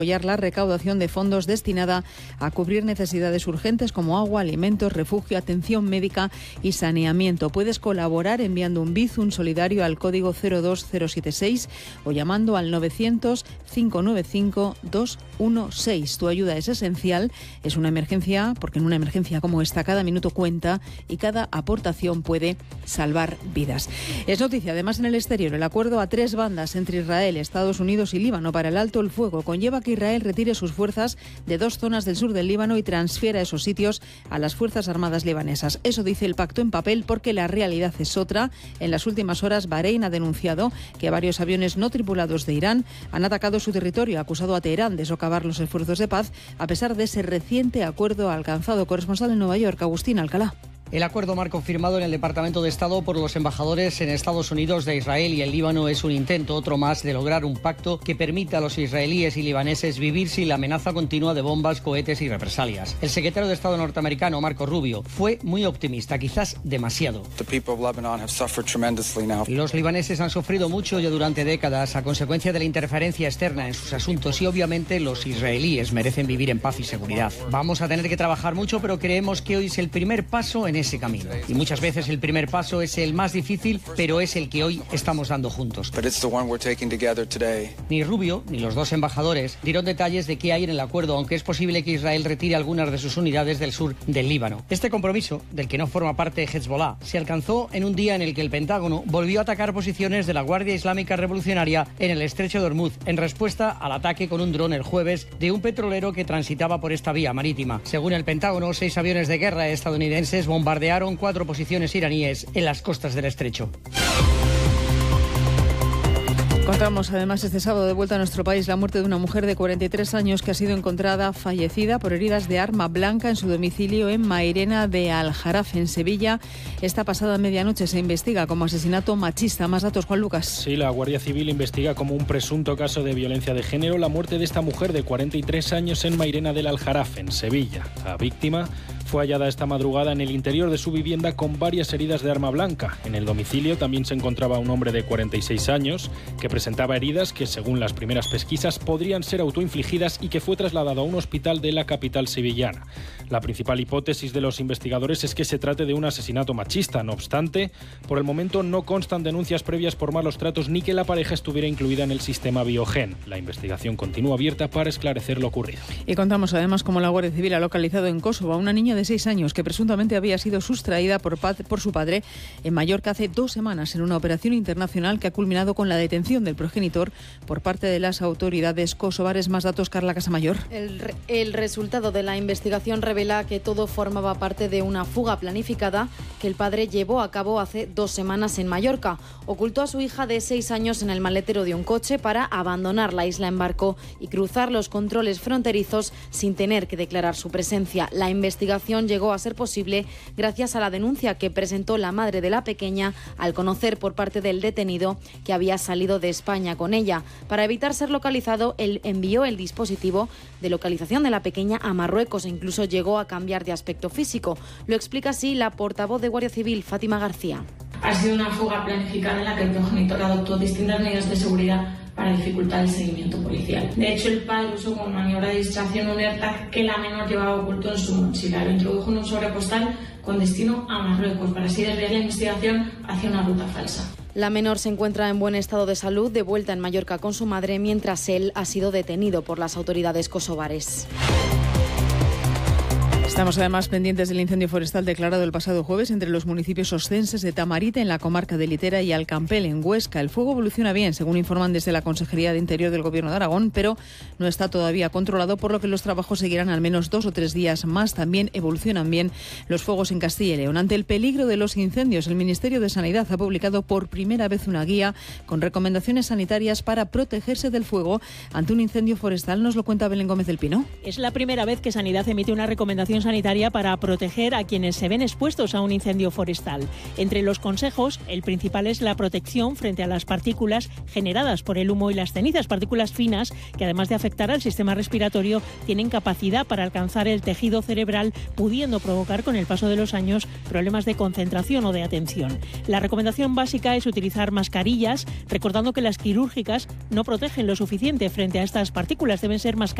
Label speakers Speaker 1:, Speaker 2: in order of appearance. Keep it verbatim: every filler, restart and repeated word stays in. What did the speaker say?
Speaker 1: apoyar la recaudación de fondos destinada a cubrir necesidades urgentes como agua, alimentos, refugio, atención médica y saneamiento. Puedes colaborar enviando un Bizum solidario al código cero dos cero siete seis o llamando al novecientos, cinco nueve cinco, dos uno seis. Tu ayuda es esencial, es una emergencia, porque en una emergencia como esta cada minuto cuenta y cada aportación puede salvar vidas. Es noticia además en el exterior el acuerdo a tres bandas entre Israel, Estados Unidos y Líbano para el alto el fuego conlleva que Israel retire sus fuerzas de dos zonas del sur del Líbano y transfiera esos sitios a las Fuerzas Armadas libanesas. Eso dice el pacto en papel, porque la realidad es otra. En las últimas horas, Bahrein ha denunciado que varios aviones no tripulados de Irán han atacado su territorio, acusado a Teherán de socavar los esfuerzos de paz, a pesar de ese reciente acuerdo alcanzado. Corresponsal en Nueva York, Agustín Alcalá.
Speaker 2: El acuerdo marco firmado en el Departamento de Estado por los embajadores en Estados Unidos, de Israel y el Líbano es un intento, otro más, de lograr un pacto que permita a los israelíes y libaneses vivir sin la amenaza continua de bombas, cohetes y represalias. El secretario de Estado norteamericano, Marco Rubio, fue muy optimista, quizás demasiado. Los libaneses han sufrido mucho ya durante décadas a consecuencia de la interferencia externa en sus asuntos y obviamente los israelíes merecen vivir en paz y seguridad. Vamos a tener que trabajar mucho, pero creemos que hoy es el primer paso en ese camino. Y muchas veces el primer paso es el más difícil, pero es el que hoy estamos dando juntos. Ni Rubio ni los dos embajadores dieron detalles de qué hay en el acuerdo, aunque es posible que Israel retire algunas de sus unidades del sur del Líbano. Este compromiso, del que no forma parte Hezbollah, se alcanzó en un día en el que el Pentágono volvió a atacar posiciones de la Guardia Islámica Revolucionaria en el estrecho de Hormuz, en respuesta al ataque con un dron el jueves de un petrolero que transitaba por esta vía marítima. Según el Pentágono, seis aviones de guerra estadounidenses bombardearon Bombardearon cuatro posiciones iraníes en las costas del estrecho.
Speaker 1: Contamos además este sábado, de vuelta a nuestro país, la muerte de una mujer de cuarenta y tres años que ha sido encontrada fallecida por heridas de arma blanca en su domicilio en Mairena de Aljarafe, en Sevilla. Esta pasada medianoche se investiga como asesinato machista. Más datos, Juan Lucas.
Speaker 3: Sí, la Guardia Civil investiga como un presunto caso de violencia de género la muerte de esta mujer de cuarenta y tres años en Mairena del Aljarafe, en Sevilla. La víctima fue hallada esta madrugada en el interior de su vivienda con varias heridas de arma blanca. En el domicilio también se encontraba un hombre de cuarenta y seis años que presentaba heridas que, según las primeras pesquisas, podrían ser autoinfligidas y que fue trasladado a un hospital de la capital sevillana. La principal hipótesis de los investigadores es que se trate de un asesinato machista. No obstante, por el momento no constan denuncias previas por malos tratos ni que la pareja estuviera incluida en el sistema Biogen. La investigación continúa abierta para esclarecer lo ocurrido.
Speaker 1: Y contamos además cómo la Guardia Civil ha localizado en Kosovo a una niña de seis años que presuntamente había sido sustraída por, por su padre en Mallorca hace dos semanas en una operación internacional que ha culminado con la detención del progenitor por parte de las autoridades kosovares. Más datos, Carla Casamayor.
Speaker 4: El, el resultado de la investigación revela que todo formaba parte de una fuga planificada que el padre llevó a cabo hace dos semanas en Mallorca. Ocultó a su hija de seis años en el maletero de un coche para abandonar la isla en barco y cruzar los controles fronterizos sin tener que declarar su presencia. La investigación llegó a ser posible gracias a la denuncia que presentó la madre de la pequeña al conocer por parte del detenido que había salido de España con ella. Para evitar ser localizado, él envió el dispositivo de localización de la pequeña a Marruecos e incluso llegó a cambiar de aspecto físico. Lo explica así la portavoz de Guardia Civil, Fátima García.
Speaker 5: Ha sido una fuga planificada en la que el progenitor adoptó distintas medidas de seguridad para dificultar el seguimiento policial. De hecho, el padre usó como maniobra de distracción un AirTag que la menor llevaba oculto en su mochila. Lo introdujo en un sobre postal con destino a Marruecos para así desviar la investigación hacia una ruta falsa.
Speaker 4: La menor se encuentra en buen estado de salud, de vuelta en Mallorca con su madre, mientras él ha sido detenido por las autoridades kosovares.
Speaker 1: Estamos además pendientes del incendio forestal declarado el pasado jueves entre los municipios oscenses de Tamarite, en la comarca de Litera, y Alcampel, en Huesca. El fuego evoluciona bien, según informan desde la Consejería de Interior del Gobierno de Aragón, pero no está todavía controlado, por lo que los trabajos seguirán al menos dos o tres días más. También evolucionan bien los fuegos en Castilla y León. Ante el peligro de los incendios, el Ministerio de Sanidad ha publicado por primera vez una guía con recomendaciones sanitarias para protegerse del fuego ante un incendio forestal. Nos lo cuenta Belén Gómez del Pino.
Speaker 6: Es la primera vez que Sanidad emite una recomendación recomendación sanitaria para proteger a quienes se ven expuestos a un incendio forestal. Entre los consejos, el principal es la protección frente a las partículas generadas por el humo y las cenizas, partículas finas que además de afectar al sistema respiratorio tienen capacidad para alcanzar el tejido cerebral, pudiendo provocar con el paso de los años problemas de concentración o de atención. La recomendación básica es utilizar mascarillas, recordando que las quirúrgicas no protegen lo suficiente frente a estas partículas. Deben ser mascarillas